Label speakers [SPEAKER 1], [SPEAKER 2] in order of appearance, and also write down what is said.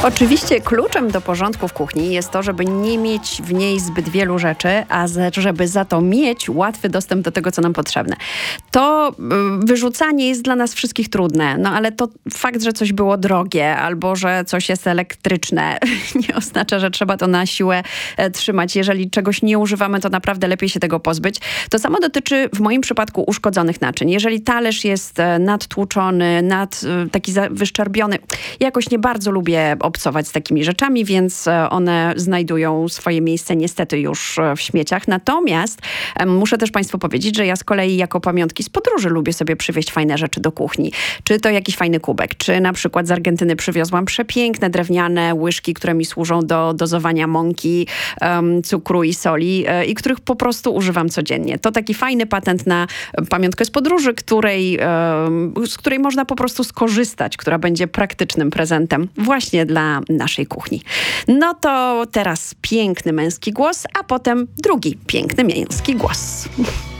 [SPEAKER 1] Oczywiście kluczem do porządku w kuchni jest to, żeby nie mieć w niej zbyt wielu rzeczy, żeby za to mieć łatwy dostęp do tego, co nam potrzebne. To wyrzucanie jest dla nas wszystkich trudne, no ale to fakt, że coś było drogie albo że coś jest elektryczne nie oznacza, że trzeba to na siłę trzymać. Jeżeli czegoś nie używamy, to naprawdę lepiej się tego pozbyć. To samo dotyczy w moim przypadku uszkodzonych naczyń. Jeżeli talerz jest nadtłuczony, taki wyszczerbiony, jakoś nie bardzo lubię obcować z takimi rzeczami, więc one znajdują swoje miejsce niestety już w śmieciach. Natomiast muszę też Państwu powiedzieć, że ja z kolei jako pamiątki z podróży lubię sobie przywieźć fajne rzeczy do kuchni. Czy to jakiś fajny kubek, czy na przykład z Argentyny przywiozłam przepiękne drewniane łyżki, które mi służą do dozowania mąki, cukru i soli i których po prostu używam codziennie. To taki fajny patent na pamiątkę z podróży, z której można po prostu skorzystać, która będzie praktycznym prezentem właśnie dla naszej kuchni. No to teraz piękny męski głos, a potem drugi piękny męski głos.